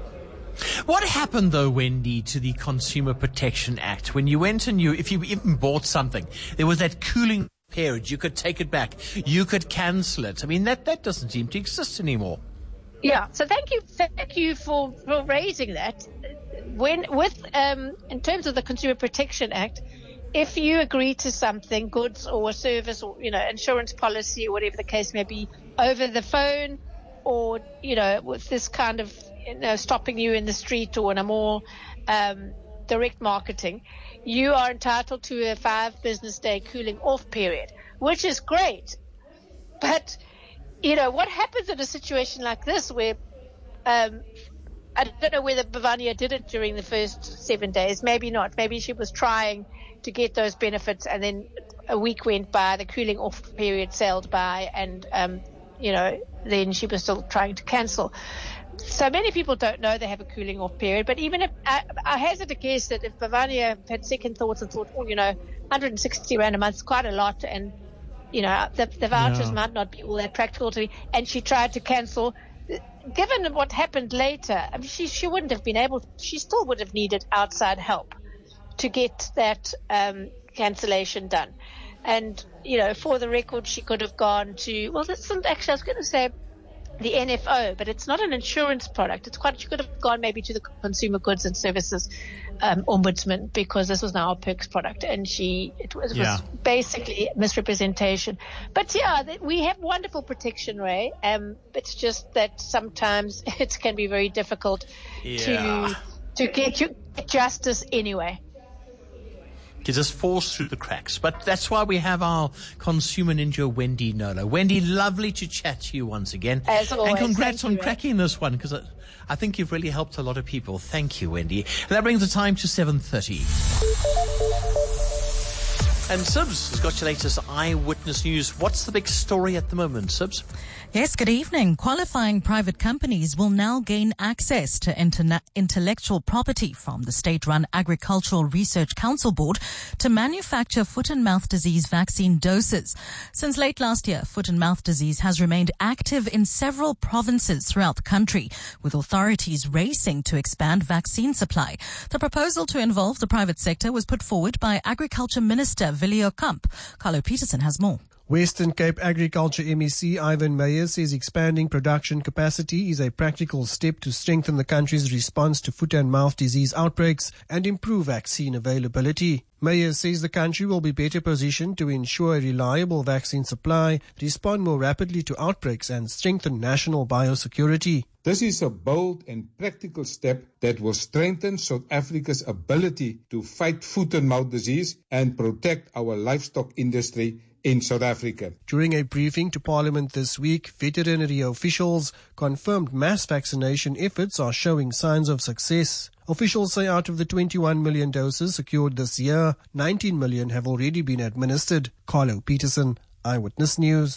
What happened, though, Wendy, to the Consumer Protection Act? When you went and you, if you even bought something, there was that cooling period. You could take it back. You could cancel it. I mean, that, that doesn't seem to exist anymore. Yeah, so thank you, thank you for, for raising that. When with um, in terms of the Consumer Protection Act, if you agree to something, goods or a service or you know insurance policy or whatever the case may be, over the phone, or you know with this kind of you know stopping you in the street or in a mall, um, direct marketing, you are entitled to a five business day cooling off period, which is great, but. You know, what happens in a situation like this where, um, I don't know whether Bavania did it during the first seven days. Maybe not. Maybe she was trying to get those benefits and then a week went by, the cooling off period sailed by and, um, you know, then she was still trying to cancel. So many people don't know they have a cooling off period, but even if, I, I hazard a guess that if Bavania had second thoughts and thought, oh, you know, one hundred sixty rand a month is quite a lot and, you know, the, the vouchers Yeah. might not be all that practical to me. And she tried to cancel. Given what happened later, I mean, she, she wouldn't have been able, she still would have needed outside help to get that um, cancellation done. And, you know, for the record, she could have gone to, well, this isn't actually, I was going to say, the N F O, but it's not an insurance product. It's quite, you could have gone maybe to the Consumer Goods and Services um, Ombudsman, because this was now a perks product, and she, it was, it Yeah. was basically misrepresentation. But yeah, th- we have wonderful protection, Ray. Um, it's just that sometimes it can be very difficult Yeah. to to get you justice anyway. It just falls through the cracks. But that's why we have our consumer ninja, Wendy Knowler. Wendy, lovely to chat to you once again. As always. And congrats Thank on you, Ray. cracking this one, because I, I think you've really helped a lot of people. Thank you, Wendy. And that brings the time to seven thirty. And Sibs has got your latest eyewitness news. What's the big story at the moment, Sibs? Yes, good evening. Qualifying private companies will now gain access to interna- intellectual property from the state-run Agricultural Research Council Board to manufacture foot and mouth disease vaccine doses. Since late last year, foot and mouth disease has remained active in several provinces throughout the country, with authorities racing to expand vaccine supply. The proposal to involve the private sector was put forward by Agriculture Minister Vilio Kamp. Carlo Peterson has more. Western Cape Agriculture M E C Ivan Meyer says expanding production capacity is a practical step to strengthen the country's response to foot and mouth disease outbreaks and improve vaccine availability. Meyer says the country will be better positioned to ensure a reliable vaccine supply, respond more rapidly to outbreaks and strengthen national biosecurity. This is a bold and practical step that will strengthen South Africa's ability to fight foot and mouth disease and protect our livestock industry in South Africa. During a briefing to Parliament this week, veterinary officials confirmed mass vaccination efforts are showing signs of success. Officials say out of the twenty-one million doses secured this year, nineteen million have already been administered. Carlo Peterson, Eyewitness News.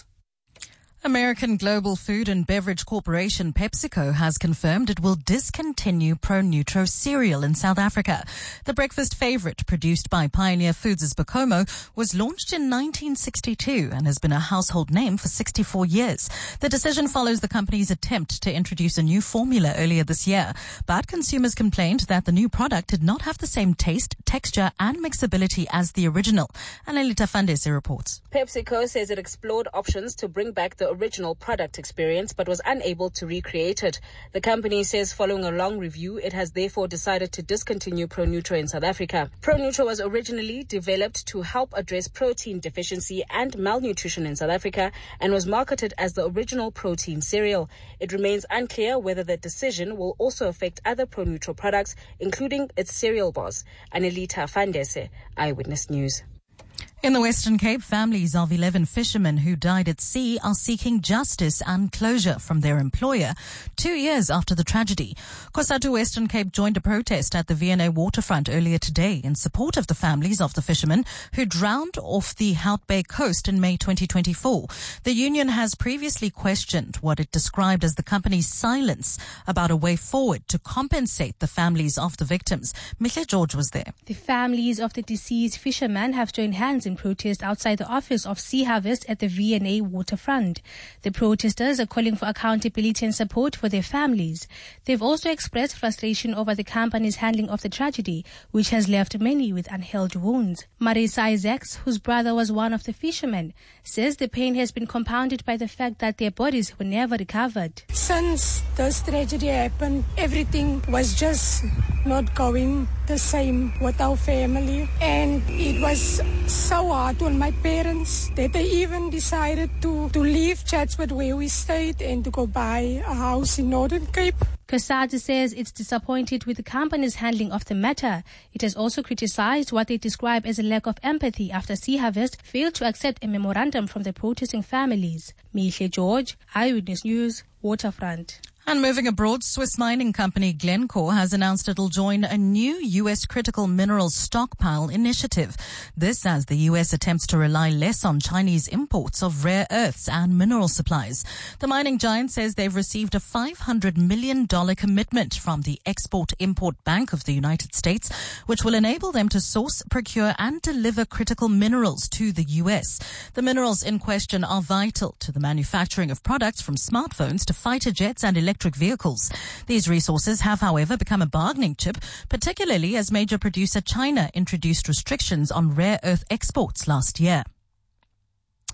American Global Food and Beverage Corporation PepsiCo has confirmed it will discontinue Pro Nutro cereal in South Africa. The breakfast favorite produced by Pioneer Foods' Bacomo was launched in nineteen sixty-two and has been a household name for sixty-four years. The decision follows the company's attempt to introduce a new formula earlier this year, but consumers complained that the new product did not have the same taste, texture and mixability as the original. Annalita Fandese reports. PepsiCo says it explored options to bring back the original product experience but was unable to recreate it. The company says following a long review, it has therefore decided to discontinue Pro Nutro in South Africa. Pro Nutro was originally developed to help address protein deficiency and malnutrition in South Africa and was marketed as the original protein cereal. It remains unclear whether the decision will also affect other Pro Nutro products, including its cereal bars. Anelita Fandese, Eyewitness News. In the Western Cape, families of eleven fishermen who died at sea are seeking justice and closure from their employer two years after the tragedy. COSATU Western Cape joined a protest at the V N A waterfront earlier today in support of the families of the fishermen who drowned off the Hout Bay coast in May twenty twenty-four. The union has previously questioned what it described as the company's silence about a way forward to compensate the families of the victims. Mihle George was there. The families of the deceased fishermen have joined hands in protest outside the office of Sea Harvest at the V N A waterfront. The protesters are calling for accountability and support for their families. They've also expressed frustration over the company's handling of the tragedy, which has left many with unhealed wounds. Marisa Isaacs, whose brother was one of the fishermen, says the pain has been compounded by the fact that their bodies were never recovered. Since this tragedy happened, everything was just not going the same with our family, and it was so hard on my parents that they even decided to, to leave Chatsworth where we stayed and to go buy a house in Northern Cape. COSATU says it's disappointed with the company's handling of the matter. It has also criticized what they describe as a lack of empathy after Sea Harvest failed to accept a memorandum from the protesting families. Mihle George, Eyewitness News, Waterfront. And moving abroad, Swiss mining company Glencore has announced it'll join a new U S critical minerals stockpile initiative. This as the U S attempts to rely less on Chinese imports of rare earths and mineral supplies. The mining giant says they've received a five hundred million dollars commitment from the Export-Import Bank of the United States, which will enable them to source, procure and deliver critical minerals to the U S. The minerals in question are vital to the manufacturing of products from smartphones to fighter jets and electric electric vehicles. These resources have, however, become a bargaining chip, particularly as major producer China introduced restrictions on rare earth exports last year.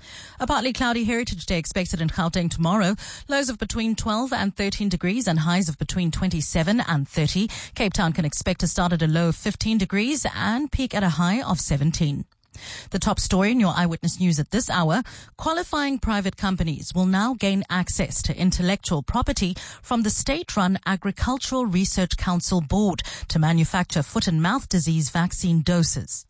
A partly cloudy Heritage Day expected in Gauteng tomorrow. Lows of between twelve and thirteen degrees and highs of between twenty-seven and thirty. Cape Town can expect to start at a low of fifteen degrees and peak at a high of seventeen. The top story in your Eyewitness News at this hour: qualifying private companies will now gain access to intellectual property from the state-run Agricultural Research Council Board to manufacture foot and mouth disease vaccine doses.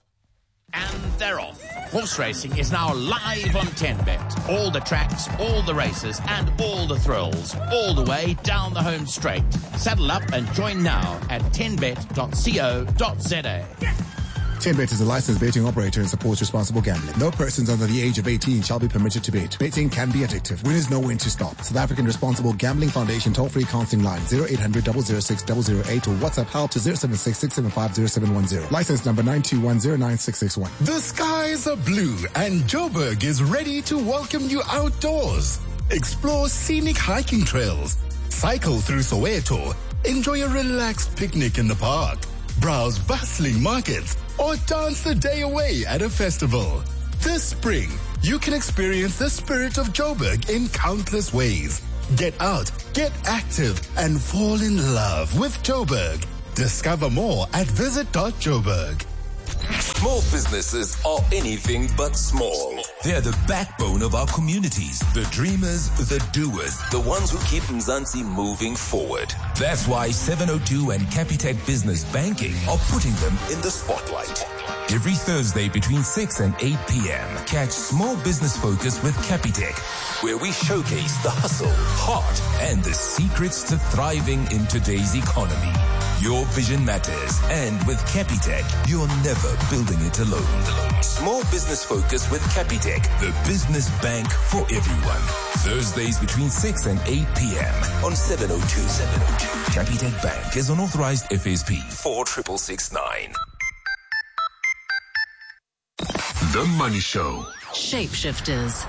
And they're off. Horse racing is now live on ten bet. All the tracks, all the races, and all the thrills, all the way down the home straight. Saddle up and join now at ten bet dot co dot za. ten bet is a licensed betting operator and supports responsible gambling. No persons under the age of eighteen shall be permitted to bet. Betting can be addictive. Winners know when to stop. South African Responsible Gambling Foundation toll-free counseling line zero eight hundred, zero zero six, zero zero eight or WhatsApp help to zero seven six, six seven five, zero seven one zero. License number nine two one zero nine six six one. The skies are blue and Joburg is ready to welcome you outdoors. Explore scenic hiking trails, cycle through Soweto, enjoy a relaxed picnic in the park, browse bustling markets, or dance the day away at a festival. This spring, you can experience the spirit of Joburg in countless ways. Get out, get active, and fall in love with Joburg. Discover more at visit dot joburg. Small businesses are anything but small. They're the backbone of our communities, the dreamers, the doers, the ones who keep Mzansi moving forward. That's why seven oh two and Capitec Business Banking are putting them in the spotlight. Every Thursday between six and eight p.m., catch Small Business Focus with Capitec, where we showcase the hustle, heart, and the secrets to thriving in today's economy. Your vision matters, and with Capitec, you're never building it alone. Small Business Focus with Capitec, the business bank for everyone. Thursdays between six and eight p.m. on seven oh two. seven oh two. Capitec Bank is an authorized F S P four six six nine. The Money Show. Shapeshifters.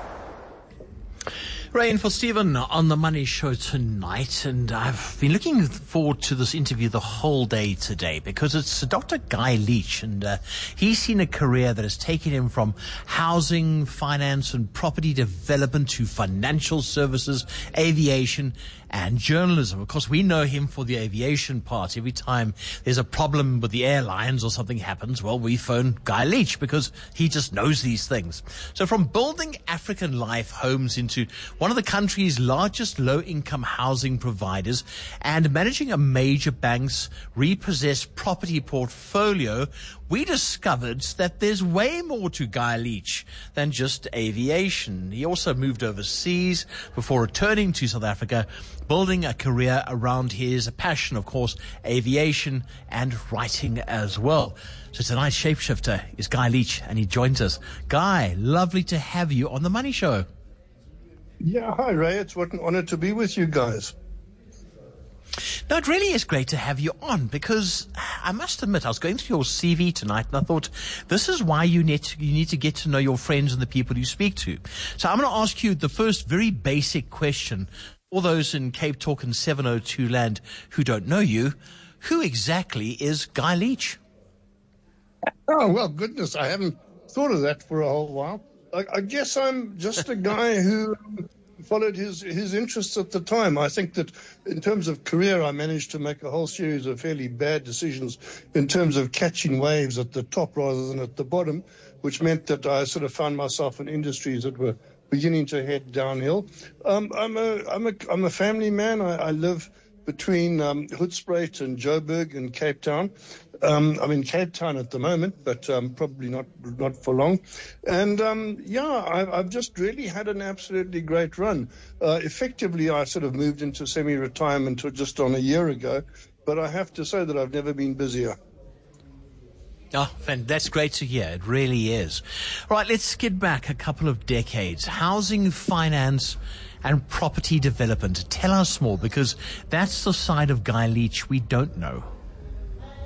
Rain for Stephen on the Money Show tonight, and I've been looking forward to this interview the whole day today because it's Doctor Guy Leach, and uh, he's seen a career that has taken him from housing, finance and property development to financial services, aviation and journalism. Of course, we know him for the aviation part. Every time there's a problem with the airlines or something happens, well, we phone Guy Leach because he just knows these things. So from building African Life Homes into one of the country's largest low-income housing providers and managing a major bank's repossessed property portfolio, we discovered that there's way more to Guy Leach than just aviation. He also moved overseas before returning to South Africa, building a career around his passion, of course, aviation and writing as well. So tonight's shapeshifter is Guy Leach, and he joins us. Guy, lovely to have you on The Money Show. Yeah, hi, Ray. It's what an honor to be with you guys. No, it really is great to have you on because I must admit, I was going through your C V tonight and I thought this is why you need to, you need to get to know your friends and the people you speak to. So I'm going to ask you the first very basic question. All those in Cape Talk and seven oh two land who don't know you, who exactly is Guy Leach? Oh, well, goodness, I haven't thought of that for a whole while. I, I guess I'm just a guy who followed his, his interests at the time. I think that in terms of career, I managed to make a whole series of fairly bad decisions in terms of catching waves at the top rather than at the bottom, which meant that I sort of found myself in industries that were beginning to head downhill. Um, I'm a I'm a I'm a family man. I, I live between um, Hoedspruit and Joburg and Cape Town. Um, I'm in Cape Town at the moment, but um, probably not not for long. And um, yeah, I, I've just really had an absolutely great run. Uh, effectively, I sort of moved into semi-retirement just on a year ago, but I have to say that I've never been busier. Oh, that's great to hear. It really is. All right, let's skid back a couple of decades. Housing, finance, and property development. Tell us more, because that's the side of Guy Leach we don't know.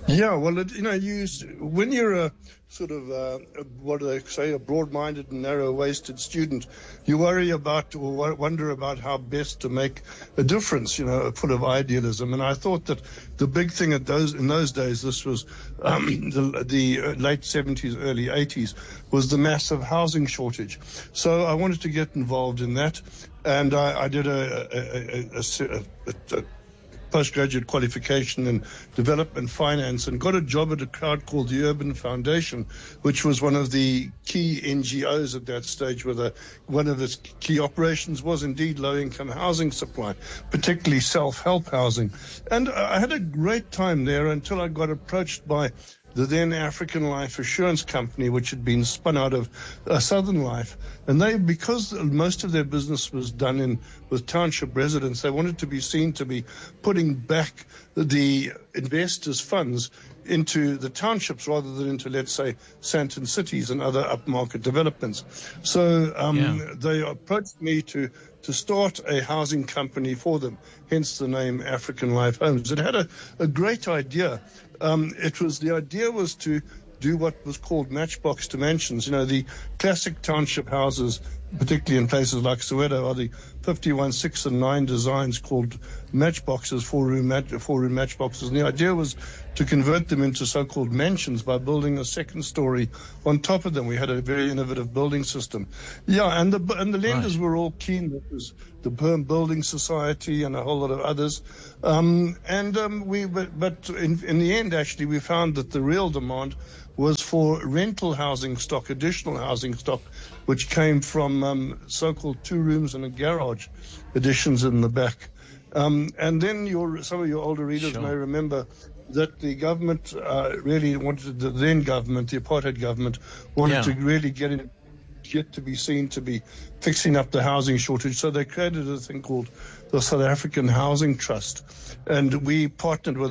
Yeah, well, it, you know, you when you're a sort of, uh, a, what do they say, a broad-minded and narrow-waisted student, you worry about or wonder about how best to make a difference, you know, full of idealism. And I thought that the big thing at those in those days, this was um, the, the late seventies, early eighties, was the massive housing shortage. So I wanted to get involved in that, and I, I did a, a, a, a, a, a postgraduate qualification in development finance and got a job at a crowd called the Urban Foundation, which was one of the key N G Os at that stage, where the, one of its key operations was indeed low-income housing supply, particularly self-help housing. And I had a great time there until I got approached by the then African Life Assurance Company, which had been spun out of uh, Southern Life. And they, because most of their business was done in with township residents, they wanted to be seen to be putting back the investors' funds into the townships rather than into, let's say, Sandton cities and other upmarket developments. So um, yeah. they approached me to to start a housing company for them, hence the name African Life Homes. It had a, a great idea. Um, it was the idea was to do what was called matchbox dimensions. You know, the classic township houses, particularly in places like Soweto, are the fifty-one, six and nine designs called matchboxes, four-room match, four-room matchboxes. And the idea was to convert them into so-called mansions by building a second story on top of them. We had a very innovative building system. Yeah, and the and the lenders right. were all keen. That was the Perm Building Society and a whole lot of others. Um, and um, we, but, but in, in the end, actually, we found that the real demand was for rental housing stock, additional housing stock, which came from um, so-called two rooms and a garage additions in the back. Um, and then your, some of your older readers sure. may remember that the government uh, really wanted, the then government, the apartheid government, wanted yeah. to really get in, get to be seen to be fixing up the housing shortage. So they created a thing called the South African Housing Trust. And we partnered with